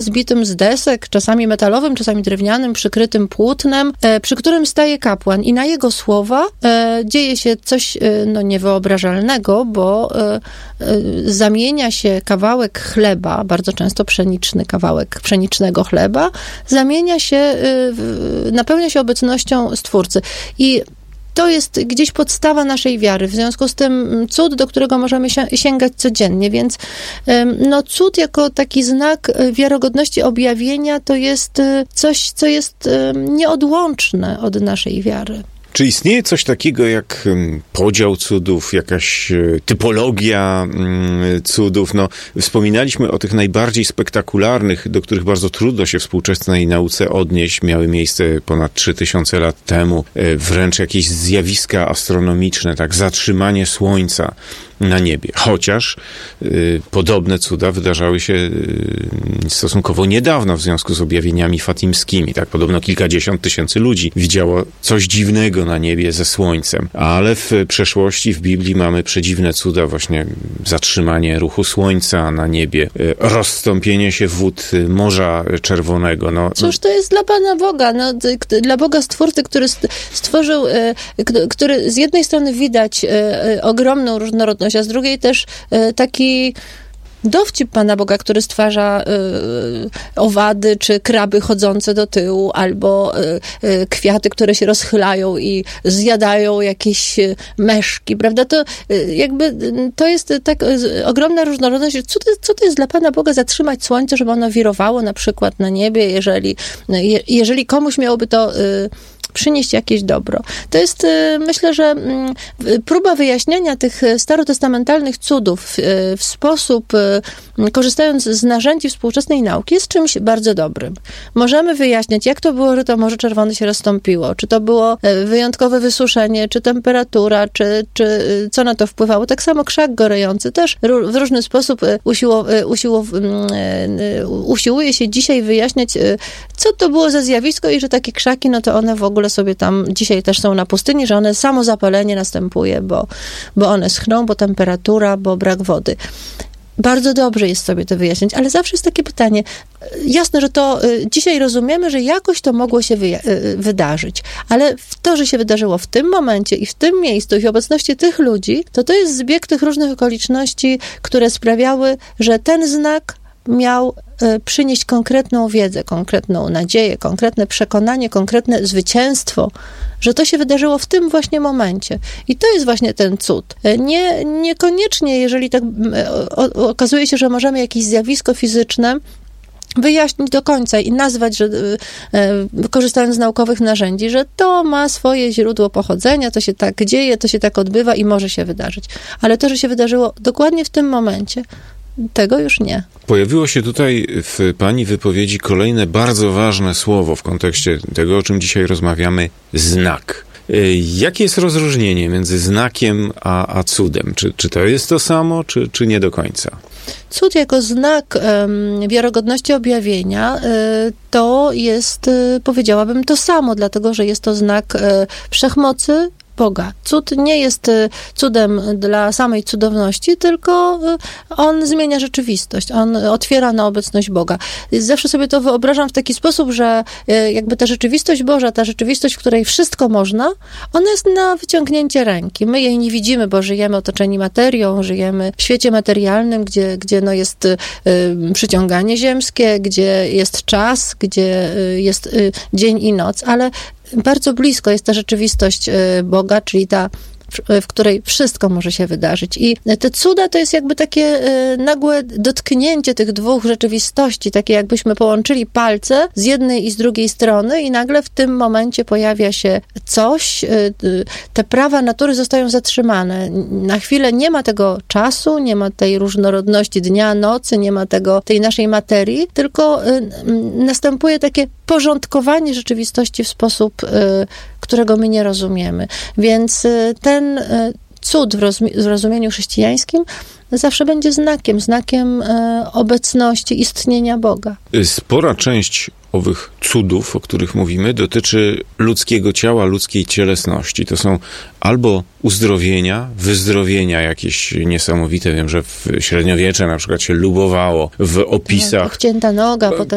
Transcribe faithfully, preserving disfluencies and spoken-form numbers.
zbitym z desek, czasami metalowym, czasami drewnianym, przykrytym płótnem, przy którym staje kapłan i na jego słowa dzieje się coś no, niewyobrażalnego, bo zamienia się kawałek chleba, bardzo często pszeniczny kawałek pszenicznego chleba, zamienia się, napełnia się obecnością Stwórcy. I to jest gdzieś podstawa naszej wiary, w związku z tym cud, do którego możemy sięgać codziennie, więc no, cud jako taki znak wiarygodności objawienia to jest coś, co jest nieodłączne od naszej wiary. Czy istnieje coś takiego jak podział cudów, jakaś typologia cudów? No, wspominaliśmy o tych najbardziej spektakularnych, do których bardzo trudno się współczesnej nauce odnieść. Miały miejsce ponad trzy tysiące lat temu. Wręcz jakieś zjawiska astronomiczne, tak, zatrzymanie Słońca na niebie. Chociaż y, podobne cuda wydarzały się y, stosunkowo niedawno w związku z objawieniami fatimskimi. Tak, podobno kilkadziesiąt tysięcy ludzi widziało coś dziwnego na niebie ze Słońcem. Ale w przeszłości w Biblii mamy przedziwne cuda, właśnie zatrzymanie ruchu Słońca na niebie, y, rozstąpienie się wód y, Morza Czerwonego. No, Cóż to jest dla Pana Boga? No, dla Boga Stwórcy, który stworzył, y, który z jednej strony widać y, y, ogromną różnorodność, a z drugiej też y, taki dowcip Pana Boga, który stwarza y, owady czy kraby chodzące do tyłu, albo y, y, kwiaty, które się rozchylają i zjadają jakieś y, meszki, prawda? To y, jakby y, to jest tak y, ogromna różnorodność. Co to, co to jest dla Pana Boga zatrzymać słońce, żeby ono wirowało na przykład na niebie, jeżeli, je, jeżeli komuś miałoby to y, przynieść jakieś dobro. To jest, myślę, że próba wyjaśniania tych starotestamentalnych cudów w sposób, korzystając z narzędzi współczesnej nauki, jest czymś bardzo dobrym. Możemy wyjaśniać, jak to było, że to Morze Czerwone się rozstąpiło, czy to było wyjątkowe wysuszenie, czy temperatura, czy, czy co na to wpływało. Tak samo krzak gorejący też w różny sposób usiło, usiło, usiłuje się dzisiaj wyjaśniać, co to było za zjawisko i że takie krzaki, no to one w ogóle sobie tam dzisiaj też są na pustyni, że one samo zapalenie następuje, bo, bo one schną, bo temperatura, bo brak wody. Bardzo dobrze jest sobie to wyjaśnić, ale zawsze jest takie pytanie. Jasne, że to y, dzisiaj rozumiemy, że jakoś to mogło się wyja- y, wydarzyć, ale to, że się wydarzyło w tym momencie i w tym miejscu i w obecności tych ludzi, to to jest zbieg tych różnych okoliczności, które sprawiały, że ten znak miał y, przynieść konkretną wiedzę, konkretną nadzieję, konkretne przekonanie, konkretne zwycięstwo, że to się wydarzyło w tym właśnie momencie. I to jest właśnie ten cud. Nie, niekoniecznie, jeżeli tak o, okazuje się, że możemy jakieś zjawisko fizyczne wyjaśnić do końca i nazwać, że korzystając z naukowych narzędzi, że to ma swoje źródło pochodzenia, to się tak dzieje, to się tak odbywa i może się wydarzyć. Ale to, że się wydarzyło dokładnie w tym momencie, tego już nie. Pojawiło się tutaj w pani wypowiedzi kolejne bardzo ważne słowo w kontekście tego, o czym dzisiaj rozmawiamy, znak. Jakie jest rozróżnienie między znakiem a, a cudem? Czy, czy to jest to samo, czy, czy nie do końca? Cud jako znak um, wiarygodności objawienia y, to jest, y, powiedziałabym, to samo, dlatego że jest to znak y, wszechmocy Boga. Cud nie jest cudem dla samej cudowności, tylko on zmienia rzeczywistość. On otwiera na obecność Boga. Zawsze sobie to wyobrażam w taki sposób, że jakby ta rzeczywistość Boża, ta rzeczywistość, w której wszystko można, ona jest na wyciągnięcie ręki. My jej nie widzimy, bo żyjemy otoczeni materią, żyjemy w świecie materialnym, gdzie, gdzie no jest y, przyciąganie ziemskie, gdzie jest czas, gdzie y, jest y, dzień i noc, ale bardzo blisko jest ta rzeczywistość Boga, czyli ta, w której wszystko może się wydarzyć. I te cuda to jest jakby takie nagłe dotknięcie tych dwóch rzeczywistości, takie jakbyśmy połączyli palce z jednej i z drugiej strony i nagle w tym momencie pojawia się coś, te prawa natury zostają zatrzymane. Na chwilę nie ma tego czasu, nie ma tej różnorodności dnia, nocy, nie ma tego, tej naszej materii, tylko następuje takie porządkowanie rzeczywistości w sposób, którego my nie rozumiemy. Więc ten cud w, rozmi- w rozumieniu chrześcijańskim zawsze będzie znakiem, znakiem obecności, istnienia Boga. Spora część owych cudów, o których mówimy, dotyczy ludzkiego ciała, ludzkiej cielesności. To są albo uzdrowienia, wyzdrowienia jakieś niesamowite. Wiem, że w średniowieczu na przykład się lubowało w opisach. Obcięta noga, potem